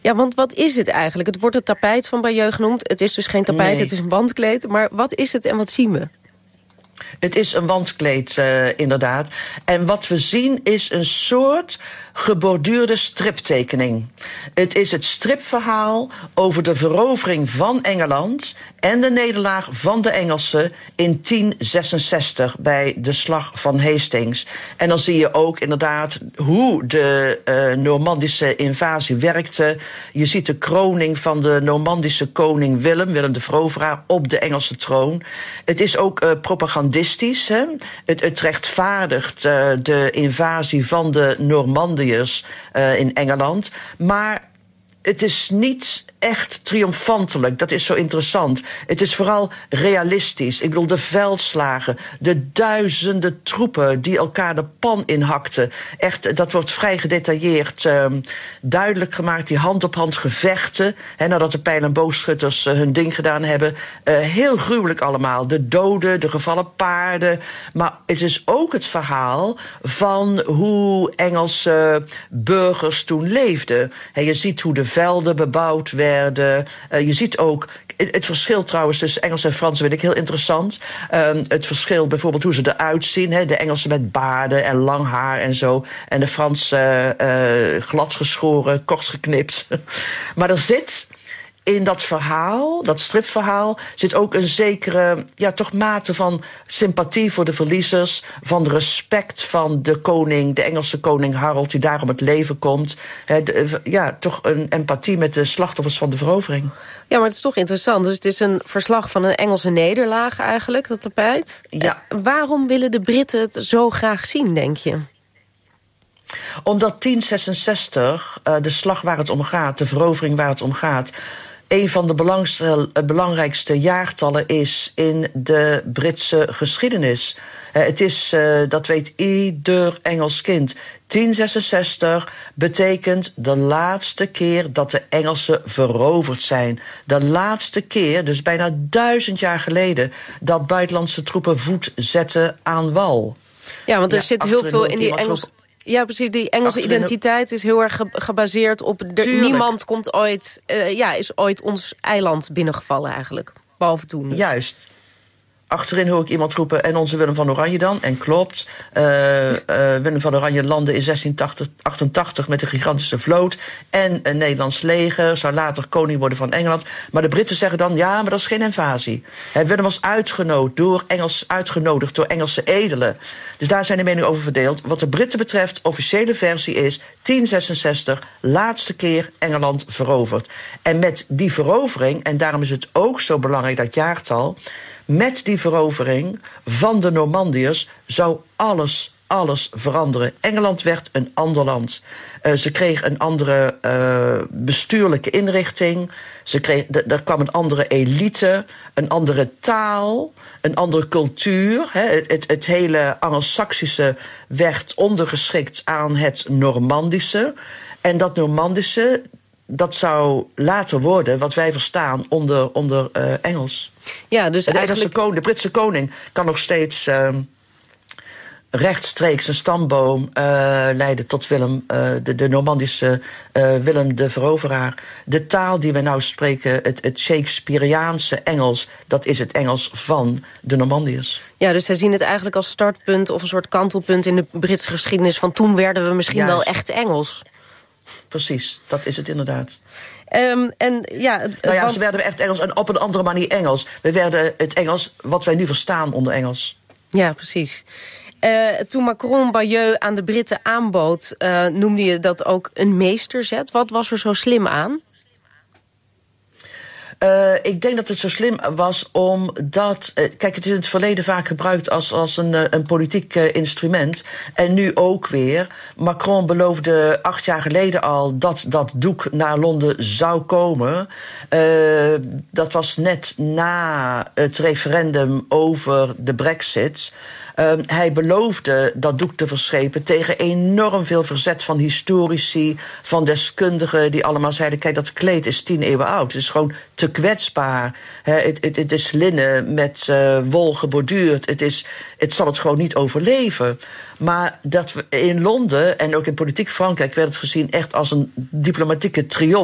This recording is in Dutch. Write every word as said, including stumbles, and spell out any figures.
Ja, want wat is het eigenlijk? Het wordt het tapijt van Bayeux genoemd. Het is dus geen tapijt, Nee. het is een wandkleed. Maar wat is het en wat zien we? Het is een wandkleed, uh, inderdaad. En wat we zien is een soort geborduurde striptekening. Het is het stripverhaal over de verovering van Engeland en de nederlaag van de Engelsen in tien zesenzestig bij de slag van Hastings. En dan zie je ook inderdaad hoe de uh, Normandische invasie werkte. Je ziet de kroning van de Normandische koning Willem, Willem de Veroveraar, op de Engelse troon. Het is ook uh, propagandistisch. Hè? Het, het rechtvaardigt uh, de invasie van de Normandiërs uh, in Engeland. Maar het is niet echt triomfantelijk. Dat is zo interessant. Het is vooral realistisch. Ik bedoel, de veldslagen, de duizenden troepen die elkaar de pan inhakten. Echt, dat wordt vrij gedetailleerd uh, duidelijk gemaakt. Die hand-op-hand gevechten, hè, nadat de pijl- en boogschutters uh, hun ding gedaan hebben. Uh, heel gruwelijk allemaal. De doden, de gevallen paarden. Maar het is ook het verhaal van hoe Engelse burgers toen leefden. He, je ziet hoe de velden bebouwd werden. Uh, je ziet ook het, het verschil trouwens tussen Engels en Frans vind ik heel interessant. Uh, het verschil bijvoorbeeld hoe ze eruit zien. Hè? De Engelsen met baarden en lang haar en zo. En de Fransen uh, uh, gladgeschoren, kort geknipt. Maar er zit in dat verhaal, dat stripverhaal, zit ook een zekere, ja, toch mate van sympathie voor de verliezers, van respect van de koning, de Engelse koning Harold, die daar om het leven komt. He, de, ja, toch een empathie met de slachtoffers van de verovering. Ja, maar het is toch interessant. Dus het is een verslag van een Engelse nederlaag eigenlijk, dat tapijt. Ja. Uh, waarom willen de Britten het zo graag zien, denk je? Omdat tien zesenzestig, uh, de slag waar het om gaat, de verovering waar het om gaat, een van de belangrijkste jaartallen is in de Britse geschiedenis. Uh, het is, uh, dat weet ieder Engels kind. tien zesenzestig betekent de laatste keer dat de Engelsen veroverd zijn. De laatste keer, dus bijna duizend jaar geleden, dat buitenlandse troepen voet zetten aan wal. Ja, want er ja, zit heel veel in die Engelse... Ja, precies. Die Engelse Achterin identiteit is heel erg gebaseerd op... De, niemand komt ooit, uh, ja, is ooit ons eiland binnengevallen eigenlijk. Behalve toen. Dus. Juist. Achterin hoor ik iemand roepen, en onze Willem van Oranje dan. En klopt, uh, uh, Willem van Oranje landde in zestien achtentachtig met een gigantische vloot. En een Nederlands leger, zou later koning worden van Engeland. Maar de Britten zeggen dan, ja, maar dat is geen invasie. He, Willem was uitgenodigd door, Engels, uitgenodigd door Engelse edelen. Dus daar zijn de meningen over verdeeld. Wat de Britten betreft, officiële versie is tien zesenzestig, laatste keer Engeland veroverd. En met die verovering, en daarom is het ook zo belangrijk, dat jaartal, met die verovering van de Normandiërs zou alles, alles veranderen. Engeland werd een ander land. Uh, ze kreeg een andere uh, bestuurlijke inrichting. Ze kreeg, d- er kwam een andere elite, een andere taal, een andere cultuur. Hè. Het, het, het hele Anglo-Saxische werd ondergeschikt aan het Normandische. En dat Normandische, dat zou later worden, wat wij verstaan, onder, onder uh, Engels. Ja, dus de, eigenlijk... koning, de Britse koning kan nog steeds uh, rechtstreeks een stamboom uh, leiden tot Willem, uh, de, de Normandische uh, Willem de Veroveraar. De taal die wij nou spreken, het, het Shakespeareaanse Engels, dat is het Engels van de Normandiërs. Ja, dus zij zien het eigenlijk als startpunt of een soort kantelpunt in de Britse geschiedenis van toen werden we misschien Juist. wel echt Engels. Precies, dat is het inderdaad. Um, en ja, het, nou ja, want... ze werden echt Engels en op een andere manier Engels. We werden het Engels wat wij nu verstaan onder Engels. Ja, precies. Uh, toen Macron Bayeux aan de Britten aanbood, uh, noemde je dat ook een meesterzet. Wat was er zo slim aan? Uh, ik denk dat het zo slim was omdat... Uh, kijk, het is in het verleden vaak gebruikt als, als een, uh, een politiek uh, instrument. En nu ook weer. Macron beloofde acht jaar geleden al dat dat doek naar Londen zou komen. Uh, dat was net na het referendum over de Brexit. Uh, hij beloofde dat doek te verschepen tegen enorm veel verzet van historici, van deskundigen, die allemaal zeiden, kijk, dat kleed is tien eeuwen oud. Het is gewoon te kwetsbaar. Het, het, het is linnen met uh, wol geborduurd. Het, is, het zal het gewoon niet overleven. Maar dat we in Londen en ook in politiek Frankrijk werd het gezien echt als een diplomatieke triomf.